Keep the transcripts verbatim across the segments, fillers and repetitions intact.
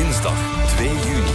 Dinsdag twee juni.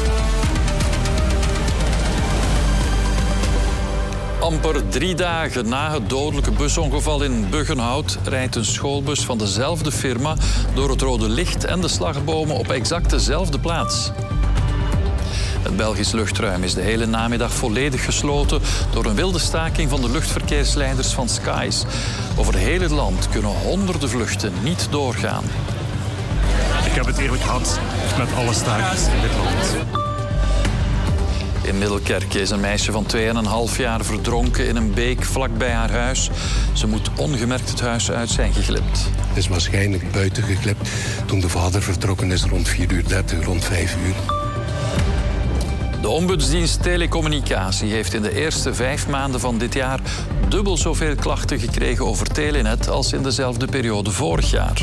Amper drie dagen na het dodelijke busongeval in Buggenhout rijdt een schoolbus van dezelfde firma door het rode licht en de slagbomen op exact dezelfde plaats. Het Belgisch luchtruim is de hele namiddag volledig gesloten door een wilde staking van de luchtverkeersleiders van Skies. Over heel het land kunnen honderden vluchten niet doorgaan. Ik heb het eerlijk gehad met alle stakers in dit land. In Middelkerke is een meisje van twee en een half jaar verdronken in een beek vlakbij haar huis. Ze moet ongemerkt het huis uit zijn geglipt. Het is waarschijnlijk buiten geglipt toen de vader vertrokken is rond vier uur dertig, rond vijf uur. De ombudsdienst Telecommunicatie heeft in de eerste vijf maanden van dit jaar dubbel zoveel klachten gekregen over Telenet als in dezelfde periode vorig jaar.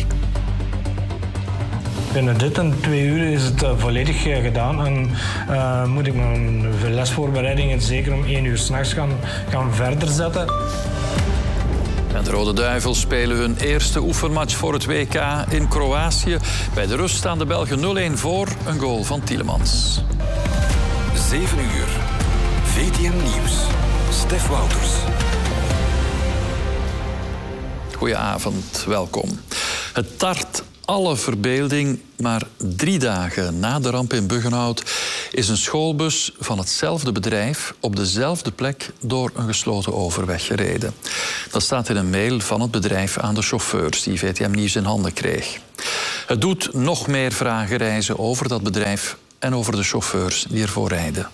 Binnen dit en twee uur is het uh, volledig uh, gedaan en uh, moet ik mijn lesvoorbereidingen zeker om één uur 's nachts gaan, gaan verder zetten. En de Rode Duivels spelen hun eerste oefenmatch voor het W K in Kroatië. Bij de rust staan de Belgen nul een voor, een goal van Tielemans. zeven uur. V T M Nieuws. Stef Wouters. Goedenavond, welkom. Het tart alle verbeelding, maar drie dagen na de ramp in Buggenhout is een schoolbus van hetzelfde bedrijf op dezelfde plek door een gesloten overweg gereden. Dat staat in een mail van het bedrijf aan de chauffeurs die V T M Nieuws in handen kreeg. Het doet nog meer vragen rijzen over dat bedrijf en over de chauffeurs die ervoor rijden.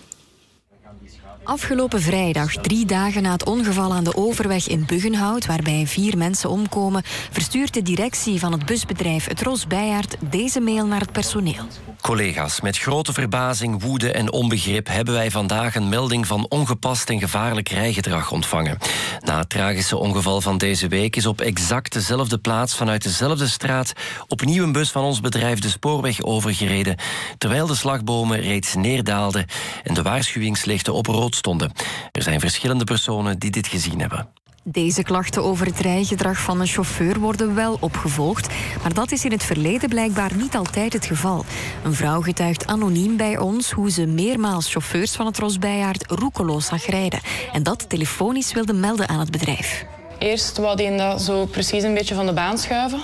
Afgelopen vrijdag, drie dagen na het ongeval aan de overweg in Buggenhout, waarbij vier mensen omkomen, verstuurt de directie van het busbedrijf Het Ros Bijaard deze mail naar het personeel. Collega's, met grote verbazing, woede en onbegrip hebben wij vandaag een melding van ongepast en gevaarlijk rijgedrag ontvangen. Na het tragische ongeval van deze week is op exact dezelfde plaats vanuit dezelfde straat opnieuw een bus van ons bedrijf de spoorweg overgereden, terwijl de slagbomen reeds neerdaalden en de waarschuwingslichten op rood stonden. Er zijn verschillende personen die dit gezien hebben. Deze klachten over het rijgedrag van een chauffeur worden wel opgevolgd, maar dat is in het verleden blijkbaar niet altijd het geval. Een vrouw getuigt anoniem bij ons hoe ze meermaals chauffeurs van het Ros Bijaard roekeloos zag rijden en dat telefonisch wilde melden aan het bedrijf. Eerst wou hij dat zo precies een beetje van de baan schuiven.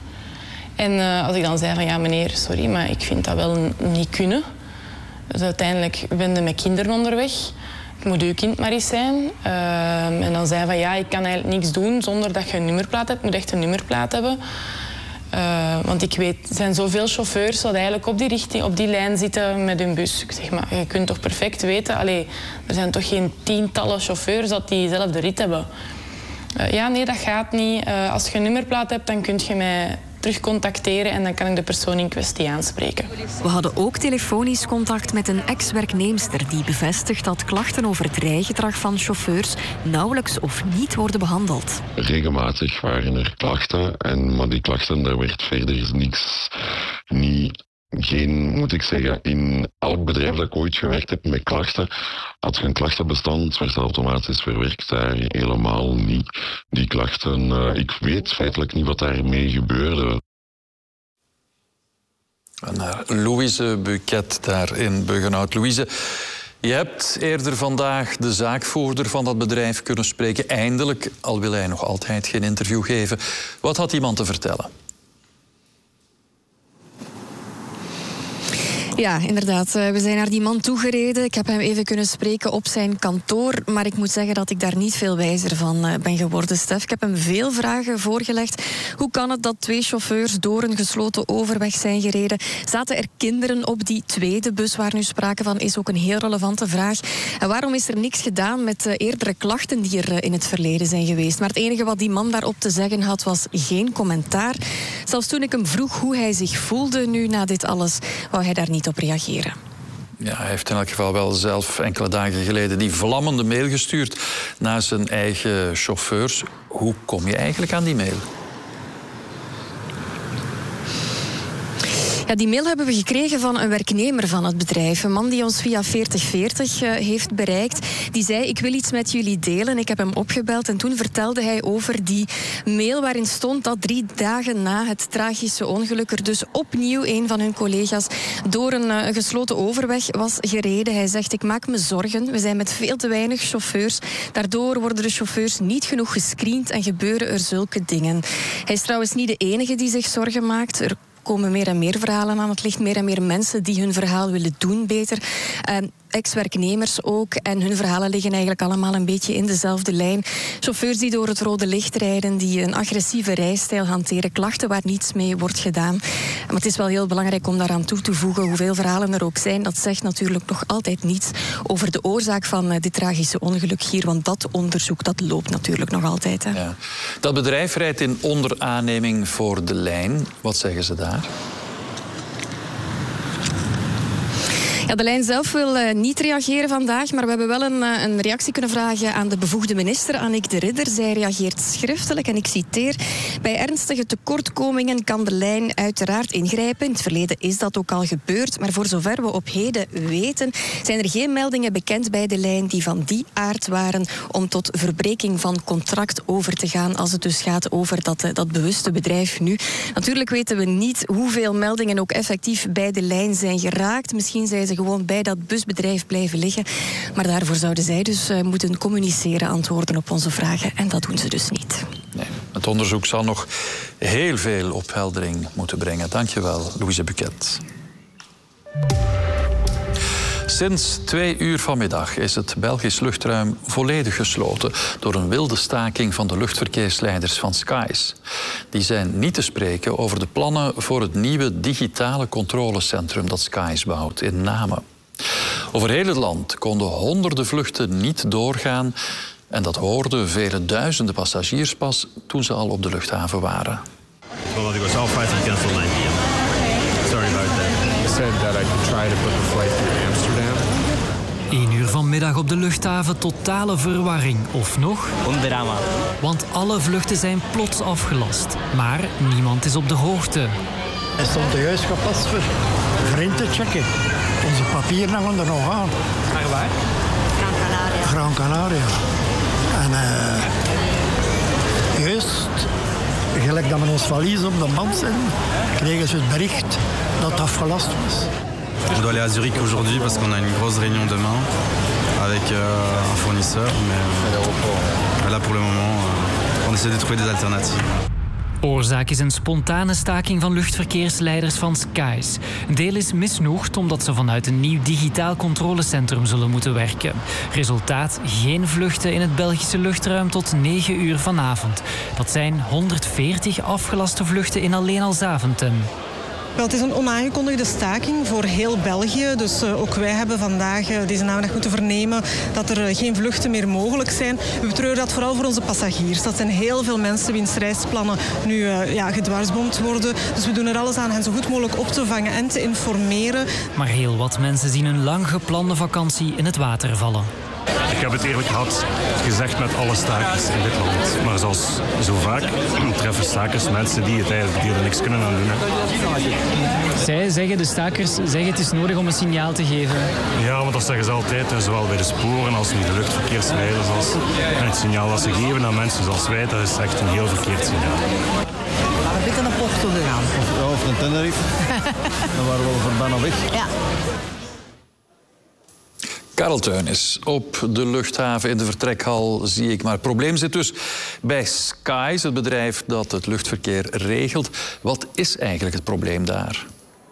En uh, als ik dan zei van ja meneer, sorry, maar ik vind dat wel niet kunnen. Dus uiteindelijk ben je met kinderen onderweg. Ik moet uw kind maar eens zijn. Uh, en dan zei hij van ja, ik kan eigenlijk niks doen zonder dat je een nummerplaat hebt. Je moet echt een nummerplaat hebben. Uh, want ik weet, er zijn zoveel chauffeurs dat eigenlijk op die, richting, op die lijn zitten met hun bus. Ik zeg maar, je kunt toch perfect weten, allee, er zijn toch geen tientallen chauffeurs dat diezelfde rit hebben. Uh, ja, nee, dat gaat niet. Uh, als je een nummerplaat hebt, dan kun je mij terug contacteren en dan kan ik de persoon in kwestie aanspreken. We hadden ook telefonisch contact met een ex-werknemster die bevestigt dat klachten over het rijgedrag van chauffeurs nauwelijks of niet worden behandeld. Regelmatig waren er klachten, en, maar die klachten, daar werd verder niks, niet, geen, moet ik zeggen, in elk bedrijf dat ik ooit gewerkt heb met klachten, had je een klachtenbestand, werd automatisch verwerkt daar helemaal niet. Die klachten, uh, ik weet feitelijk niet wat daarmee gebeurde. En naar Louise Buquet daar in Buggenhout. Louise, je hebt eerder vandaag de zaakvoerder van dat bedrijf kunnen spreken. Eindelijk, al wil hij nog altijd geen interview geven. Wat had iemand te vertellen? Ja, inderdaad. We zijn naar die man toegereden. Ik heb hem even kunnen spreken op zijn kantoor. Maar ik moet zeggen dat ik daar niet veel wijzer van ben geworden, Stef. Ik heb hem veel vragen voorgelegd. Hoe kan het dat twee chauffeurs door een gesloten overweg zijn gereden? Zaten er kinderen op die tweede bus waar nu sprake van is? Ook een heel relevante vraag. En waarom is er niks gedaan met eerdere klachten die er in het verleden zijn geweest? Maar het enige wat die man daarop te zeggen had, was geen commentaar. Zelfs toen ik hem vroeg hoe hij zich voelde nu na dit alles, wou hij daar niet op reageren. Ja, hij heeft in elk geval wel zelf enkele dagen geleden die vlammende mail gestuurd naar zijn eigen chauffeurs. Hoe kom je eigenlijk aan die mail? Ja, die mail hebben we gekregen van een werknemer van het bedrijf. Een man die ons via veertig veertig uh, heeft bereikt. Die zei, ik wil iets met jullie delen. Ik heb hem opgebeld en toen vertelde hij over die mail waarin stond dat drie dagen na het tragische ongeluk er dus opnieuw een van hun collega's door een uh, gesloten overweg was gereden. Hij zegt, ik maak me zorgen. We zijn met veel te weinig chauffeurs. Daardoor worden de chauffeurs niet genoeg gescreend en gebeuren er zulke dingen. Hij is trouwens niet de enige die zich zorgen maakt. Er komen meer en meer verhalen aan. Het ligt meer en meer mensen die hun verhaal willen doen beter. Uh, ex-werknemers ook. En hun verhalen liggen eigenlijk allemaal een beetje in dezelfde lijn. Chauffeurs die door het rode licht rijden, die een agressieve rijstijl hanteren, klachten waar niets mee wordt gedaan. Maar het is wel heel belangrijk om daaraan toe te voegen, hoeveel verhalen er ook zijn. Dat zegt natuurlijk nog altijd niets over de oorzaak van uh, dit tragische ongeluk hier. Want dat onderzoek, dat loopt natuurlijk nog altijd. Hè. Ja. Dat bedrijf rijdt in onderaanneming voor de lijn. Wat zeggen ze daar? Ja, de lijn zelf wil uh, niet reageren vandaag, maar we hebben wel een, uh, een reactie kunnen vragen aan de bevoegde minister, Annick de Ridder. Zij reageert schriftelijk en ik citeer: bij ernstige tekortkomingen kan de lijn uiteraard ingrijpen. In het verleden is dat ook al gebeurd, maar voor zover we op heden weten, zijn er geen meldingen bekend bij de lijn die van die aard waren om tot verbreking van contract over te gaan, als het dus gaat over dat, uh, dat bewuste bedrijf nu. Natuurlijk weten we niet hoeveel meldingen ook effectief bij de lijn zijn geraakt. Misschien zijn ze gewoon bij dat busbedrijf blijven liggen. Maar daarvoor zouden zij dus uh, moeten communiceren, antwoorden op onze vragen. En dat doen ze dus niet. Nee, het onderzoek zal nog heel veel opheldering moeten brengen. Dankjewel, Louise Buquet. Sinds twee uur vanmiddag is het Belgisch luchtruim volledig gesloten door een wilde staking van de luchtverkeersleiders van Skies. Die zijn niet te spreken over de plannen voor het nieuwe digitale controlecentrum dat Skies bouwt in Namen. Over heel het land konden honderden vluchten niet doorgaan en dat hoorden vele duizenden passagiers pas toen ze al op de luchthaven waren. Well, it was all flights have canceled nine p m Sorry about that. I said that I could try to book a flight to Amsterdam. één uur vanmiddag op de luchthaven, totale verwarring. Of nog? Un drama. Want alle vluchten zijn plots afgelast. Maar niemand is op de hoogte. Hij stond juist gepast voor vriend te checken. Onze papieren hangen er nog aan. Maar waar? Gran Canaria. Gran Canaria. En uh, juist, gelijk dat we ons valies op de band zijn, kregen ze het bericht dat het afgelast was. Je dois aller à Zurich aujourd'hui parce qu'on a une grosse réunion demain avec euh, un fournisseur. Mais euh, là pour le moment, euh, on essaie de trouver des alternatives. Oorzaak is een spontane staking van luchtverkeersleiders van Skies. Een deel is misnoegd omdat ze vanuit een nieuw digitaal controlecentrum zullen moeten werken. Resultaat: geen vluchten in het Belgische luchtruim tot negen uur vanavond. Dat zijn honderdveertig afgelaste vluchten in alleen al Zaventem. Wel, het is een onaangekondigde staking voor heel België. Dus uh, ook wij hebben vandaag uh, deze namiddag moeten vernemen dat er uh, geen vluchten meer mogelijk zijn. We betreuren dat vooral voor onze passagiers. Dat zijn heel veel mensen wiens reisplannen nu uh, ja, gedwarsboomd worden. Dus we doen er alles aan hen zo goed mogelijk op te vangen en te informeren. Maar heel wat mensen zien een lang geplande vakantie in het water vallen. Ik heb het eerlijk gehad, gezegd met alle stakers in dit land. Maar zoals zo vaak treffen stakers mensen die het eigenlijk die er niks kunnen aan doen. Hè. Zij zeggen, de stakers zeggen het is nodig om een signaal te geven. Ja, want dat zeggen ze altijd, zowel bij de sporen als nu de luchtverkeersleiders. Als, en het signaal dat ze geven aan mensen zoals wij, dat is echt een heel verkeerd signaal. Laten we bitte een Porto gaan. Of, of een Tenerife. Dan waren we over bijna weg. Ja. Karel Teunis, op de luchthaven in de vertrekhal zie ik maar. Het probleem zit dus bij Skies, het bedrijf dat het luchtverkeer regelt. Wat is eigenlijk het probleem daar?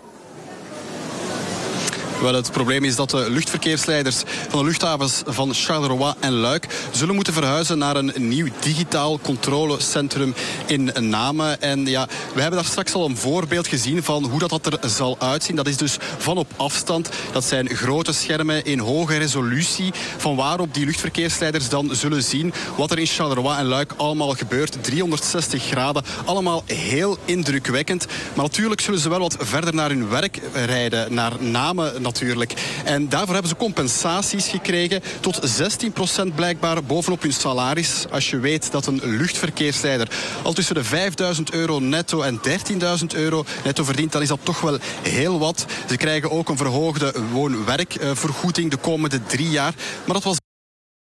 Wel, het probleem is dat de luchtverkeersleiders van de luchthavens van Charleroi en Luik zullen moeten verhuizen naar een nieuw digitaal controlecentrum in Namen. En ja, we hebben daar straks al een voorbeeld gezien van hoe dat, dat er zal uitzien. Dat is dus van op afstand. Dat zijn grote schermen in hoge resolutie, van waarop die luchtverkeersleiders dan zullen zien wat er in Charleroi en Luik allemaal gebeurt. driehonderdzestig graden, allemaal heel indrukwekkend. Maar natuurlijk zullen ze wel wat verder naar hun werk rijden, naar Namen natuurlijk. En daarvoor hebben ze compensaties gekregen tot zestien procent blijkbaar bovenop hun salaris. Als je weet dat een luchtverkeersleider al tussen de vijfduizend euro netto en dertienduizend euro netto verdient, dan is dat toch wel heel wat. Ze krijgen ook een verhoogde woon-werkvergoeding de komende drie jaar. Maar dat was